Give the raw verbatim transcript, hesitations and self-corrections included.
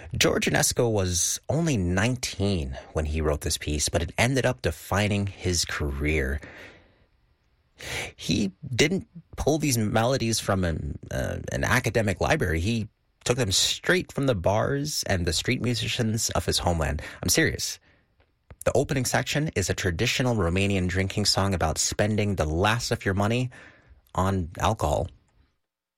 George Enesco was only nineteen when he wrote this piece, but it ended up defining his career. He didn't pull these melodies from an, uh, an academic library. He took them straight from the bars and the street musicians of his homeland. I'm serious. The opening section is a traditional Romanian drinking song about spending the last of your money on alcohol.